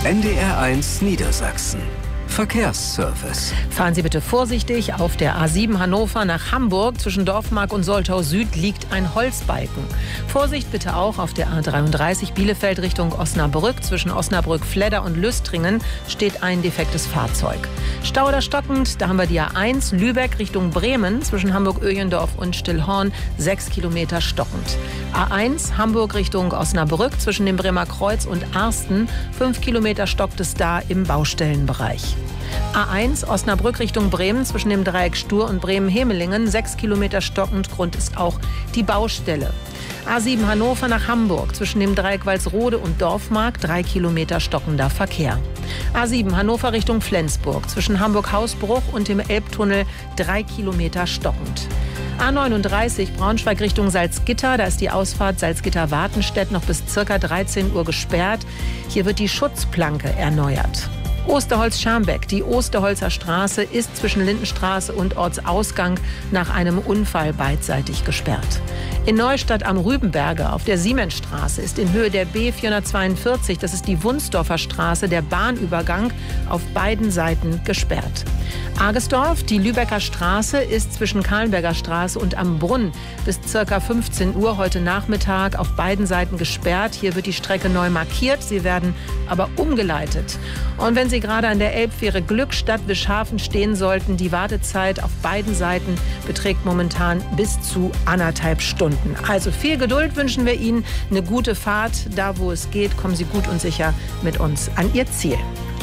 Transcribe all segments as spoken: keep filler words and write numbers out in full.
N D R eins Niedersachsen. Verkehrsservice. Fahren Sie bitte vorsichtig. Auf der A sieben Hannover nach Hamburg zwischen Dorfmark und Soltau Süd liegt ein Holzbalken. Vorsicht bitte auch auf der A dreiunddreißig Bielefeld Richtung Osnabrück. Zwischen Osnabrück-Fledder und Lüstringen steht ein defektes Fahrzeug. Stau oder stockend, da haben wir die A eins Lübeck Richtung Bremen. Zwischen Hamburg-Öhlendorf und Stillhorn sechs Kilometer stockend. A eins Hamburg Richtung Osnabrück zwischen dem Bremer Kreuz und Arsten. fünf Kilometer stockt es da im Baustellenbereich. A eins Osnabrück Richtung Bremen zwischen dem Dreieck Stur und Bremen-Hemelingen. sechs Kilometer stockend, Grund ist auch die Baustelle. A sieben Hannover nach Hamburg zwischen dem Dreieck Walsrode und Dorfmark. drei Kilometer stockender Verkehr. A sieben Hannover Richtung Flensburg zwischen Hamburg-Hausbruch und dem Elbtunnel. drei Kilometer stockend. A neununddreißig Braunschweig Richtung Salzgitter. Da ist die Ausfahrt Salzgitter-Wartenstedt noch bis ca. dreizehn Uhr gesperrt. Hier wird die Schutzplanke erneuert. Osterholz-Scharmbeck. Die Osterholzer Straße ist zwischen Lindenstraße und Ortsausgang nach einem Unfall beidseitig gesperrt. In Neustadt am Rübenberge auf der Siemensstraße ist in Höhe der B vierhundertzweiundvierzig, das ist die Wunsdorfer Straße, der Bahnübergang auf beiden Seiten gesperrt. Argesdorf, die Lübecker Straße ist zwischen Kahlenberger Straße und am Brunn bis ca. fünfzehn Uhr heute Nachmittag auf beiden Seiten gesperrt. Hier wird die Strecke neu markiert, sie werden aber umgeleitet. Und wenn Sie gerade an der Elbfähre Glückstadt-Wischhafen stehen sollten, die Wartezeit auf beiden Seiten beträgt momentan bis zu anderthalb Stunden. Also viel Geduld wünschen wir Ihnen, eine gute Fahrt. Da, wo es geht, kommen Sie gut und sicher mit uns an Ihr Ziel.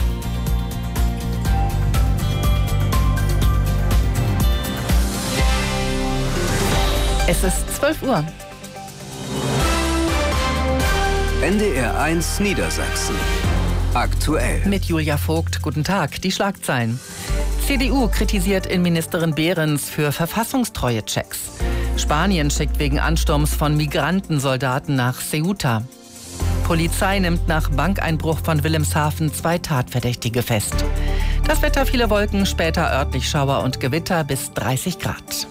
Es ist zwölf Uhr. N D R eins Niedersachsen. Aktuell. Mit Julia Vogt, guten Tag. Die Schlagzeilen. C D U kritisiert Innenministerin Behrens für Verfassungstreue-Checks. Spanien schickt wegen Ansturms von Migrantensoldaten nach Ceuta. Polizei nimmt nach Bankeinbruch von Wilhelmshaven zwei Tatverdächtige fest. Das Wetter, viele Wolken, später örtlich Schauer und Gewitter bis dreißig Grad.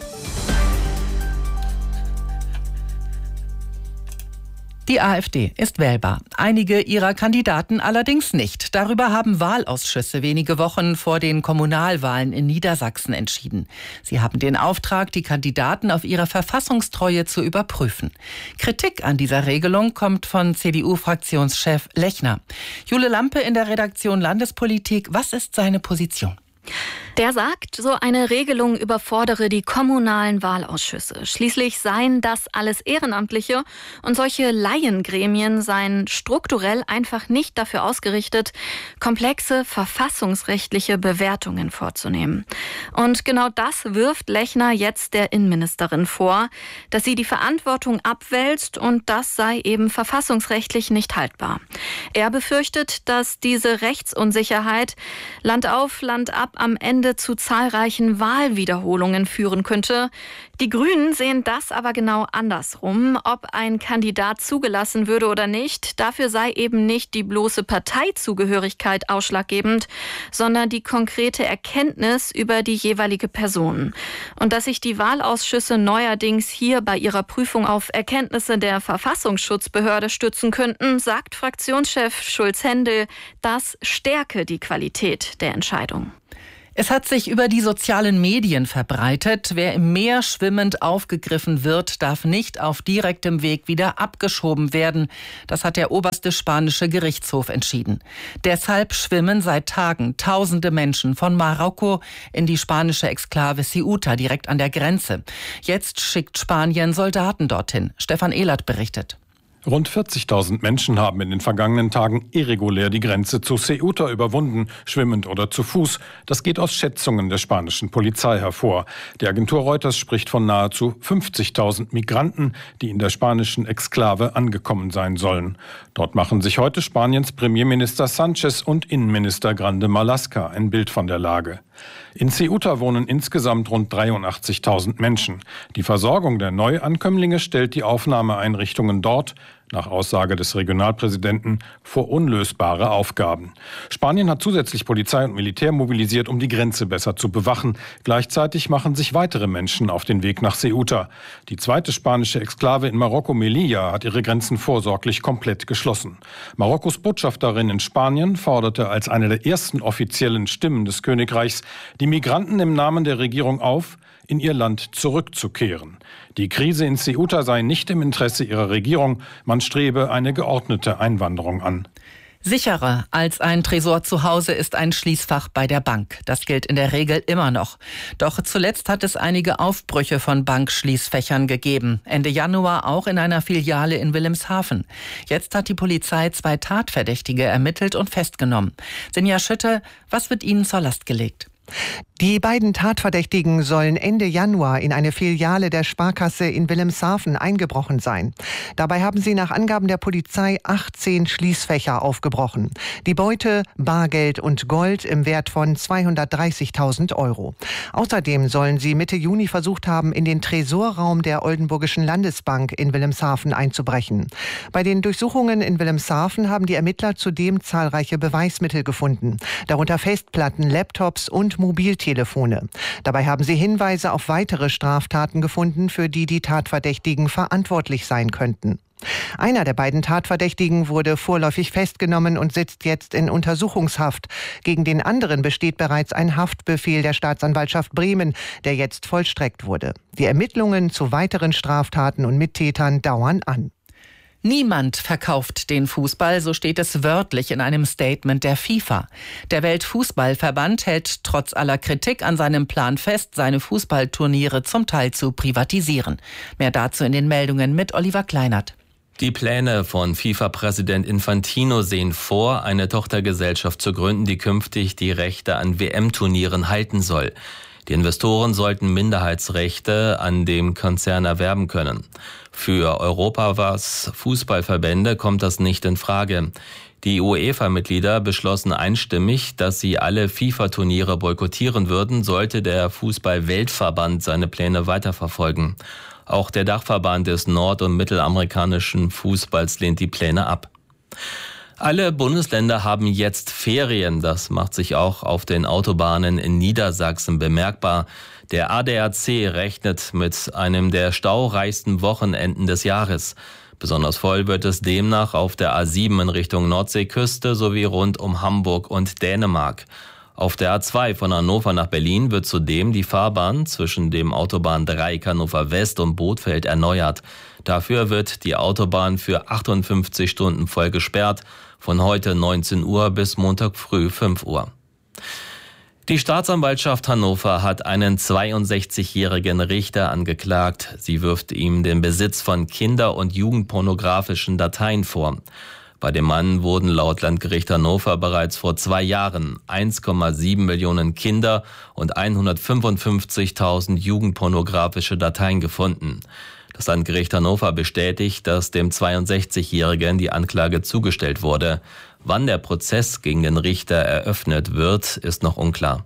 Die AfD ist wählbar, einige ihrer Kandidaten allerdings nicht. Darüber haben Wahlausschüsse wenige Wochen vor den Kommunalwahlen in Niedersachsen entschieden. Sie haben den Auftrag, die Kandidaten auf ihre Verfassungstreue zu überprüfen. Kritik an dieser Regelung kommt von C D U-Fraktionschef Lechner. Jule Lampe in der Redaktion Landespolitik. Was ist seine Position? Der sagt, so eine Regelung überfordere die kommunalen Wahlausschüsse. Schließlich seien das alles Ehrenamtliche und solche Laiengremien seien strukturell einfach nicht dafür ausgerichtet, komplexe verfassungsrechtliche Bewertungen vorzunehmen. Und genau das wirft Lechner jetzt der Innenministerin vor, dass sie die Verantwortung abwälzt und das sei eben verfassungsrechtlich nicht haltbar. Er befürchtet, dass diese Rechtsunsicherheit Land auf, Land ab am Ende zu zahlreichen Wahlwiederholungen führen könnte. Die Grünen sehen das aber genau andersrum. Ob ein Kandidat zugelassen würde oder nicht, dafür sei eben nicht die bloße Parteizugehörigkeit ausschlaggebend, sondern die konkrete Erkenntnis über die jeweilige Person. Und dass sich die Wahlausschüsse neuerdings hier bei ihrer Prüfung auf Erkenntnisse der Verfassungsschutzbehörde stützen könnten, sagt Fraktionschef Schulz-Hendel, das stärke die Qualität der Entscheidung. Es hat sich über die sozialen Medien verbreitet, wer im Meer schwimmend aufgegriffen wird, darf nicht auf direktem Weg wieder abgeschoben werden. Das hat der oberste spanische Gerichtshof entschieden. Deshalb schwimmen seit Tagen tausende Menschen von Marokko in die spanische Exklave Ceuta, direkt an der Grenze. Jetzt schickt Spanien Soldaten dorthin. Stefan Ehlert berichtet. Rund vierzigtausend Menschen haben in den vergangenen Tagen irregulär die Grenze zu Ceuta überwunden, schwimmend oder zu Fuß. Das geht aus Schätzungen der spanischen Polizei hervor. Die Agentur Reuters spricht von nahezu fünfzigtausend Migranten, die in der spanischen Exklave angekommen sein sollen. Dort machen sich heute Spaniens Premierminister Sánchez und Innenminister Grande Marlaska ein Bild von der Lage. In Ceuta wohnen insgesamt rund dreiundachtzigtausend Menschen. Die Versorgung der Neuankömmlinge stellt die Aufnahmeeinrichtungen dort nach Aussage des Regionalpräsidenten vor unlösbare Aufgaben. Spanien hat zusätzlich Polizei und Militär mobilisiert, um die Grenze besser zu bewachen. Gleichzeitig machen sich weitere Menschen auf den Weg nach Ceuta. Die zweite spanische Exklave in Marokko, Melilla, hat ihre Grenzen vorsorglich komplett geschlossen. Marokkos Botschafterin in Spanien forderte als eine der ersten offiziellen Stimmen des Königreichs die Migranten im Namen der Regierung auf, in ihr Land zurückzukehren. Die Krise in Ceuta sei nicht im Interesse ihrer Regierung. Man strebe eine geordnete Einwanderung an. Sicherer als ein Tresor zu Hause ist ein Schließfach bei der Bank. Das gilt in der Regel immer noch. Doch zuletzt hat es einige Aufbrüche von Bankschließfächern gegeben. Ende Januar auch in einer Filiale in Wilhelmshaven. Jetzt hat die Polizei zwei Tatverdächtige ermittelt und festgenommen. Sinja Schütte, was wird Ihnen zur Last gelegt? Die beiden Tatverdächtigen sollen Ende Januar in eine Filiale der Sparkasse in Wilhelmshaven eingebrochen sein. Dabei haben sie nach Angaben der Polizei achtzehn Schließfächer aufgebrochen. Die Beute, Bargeld und Gold im Wert von zweihundertdreißigtausend Euro. Außerdem sollen sie Mitte Juni versucht haben, in den Tresorraum der Oldenburgischen Landesbank in Wilhelmshaven einzubrechen. Bei den Durchsuchungen in Wilhelmshaven haben die Ermittler zudem zahlreiche Beweismittel gefunden, darunter Festplatten, Laptops und Mobiltelefone. Dabei haben sie Hinweise auf weitere Straftaten gefunden, für die die Tatverdächtigen verantwortlich sein könnten. Einer der beiden Tatverdächtigen wurde vorläufig festgenommen und sitzt jetzt in Untersuchungshaft. Gegen den anderen besteht bereits ein Haftbefehl der Staatsanwaltschaft Bremen, der jetzt vollstreckt wurde. Die Ermittlungen zu weiteren Straftaten und Mittätern dauern an. Niemand verkauft den Fußball, so steht es wörtlich in einem Statement der FIFA. Der Weltfußballverband hält trotz aller Kritik an seinem Plan fest, seine Fußballturniere zum Teil zu privatisieren. Mehr dazu in den Meldungen mit Oliver Kleinert. Die Pläne von FIFA-Präsident Infantino sehen vor, eine Tochtergesellschaft zu gründen, die künftig die Rechte an W M-Turnieren halten soll. Die Investoren sollten Minderheitsrechte an dem Konzern erwerben können. Für Europas Fußballverbände kommt das nicht in Frage. Die UEFA-Mitglieder beschlossen einstimmig, dass sie alle FIFA-Turniere boykottieren würden, sollte der Fußball-Weltverband seine Pläne weiterverfolgen. Auch der Dachverband des nord- und mittelamerikanischen Fußballs lehnt die Pläne ab. Alle Bundesländer haben jetzt Ferien. Das macht sich auch auf den Autobahnen in Niedersachsen bemerkbar. Der A D A C rechnet mit einem der staureichsten Wochenenden des Jahres. Besonders voll wird es demnach auf der A sieben in Richtung Nordseeküste sowie rund um Hamburg und Dänemark. Auf der A zwei von Hannover nach Berlin wird zudem die Fahrbahn zwischen dem Autobahndreieck Hannover West und Bothfeld erneuert. Dafür wird die Autobahn für achtundfünfzig Stunden voll gesperrt, von heute neunzehn Uhr bis Montag früh fünf Uhr. Die Staatsanwaltschaft Hannover hat einen zweiundsechzigjährigen Richter angeklagt. Sie wirft ihm den Besitz von kinder- und jugendpornografischen Dateien vor. Bei dem Mann wurden laut Landgericht Hannover bereits vor zwei Jahren eins Komma sieben Millionen Kinder- und hundertfünfundfünfzigtausend jugendpornografische Dateien gefunden. Das Landgericht Hannover bestätigt, dass dem zweiundsechzigjährigen die Anklage zugestellt wurde. Wann der Prozess gegen den Richter eröffnet wird, ist noch unklar.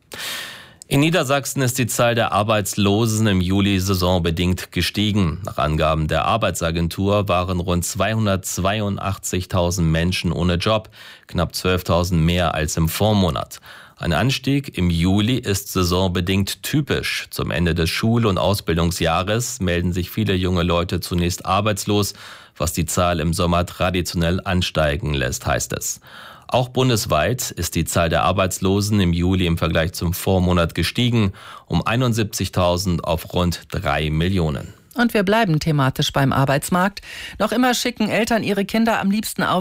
In Niedersachsen ist die Zahl der Arbeitslosen im Juli saisonbedingt gestiegen. Nach Angaben der Arbeitsagentur waren rund zweihundertzweiundachtzigtausend Menschen ohne Job, knapp zwölftausend mehr als im Vormonat. Ein Anstieg im Juli ist saisonbedingt typisch. Zum Ende des Schul- und Ausbildungsjahres melden sich viele junge Leute zunächst arbeitslos, was die Zahl im Sommer traditionell ansteigen lässt, heißt es. Auch bundesweit ist die Zahl der Arbeitslosen im Juli im Vergleich zum Vormonat gestiegen, um einundsiebzigtausend auf rund drei Millionen. Und wir bleiben thematisch beim Arbeitsmarkt. Noch immer schicken Eltern ihre Kinder am liebsten auf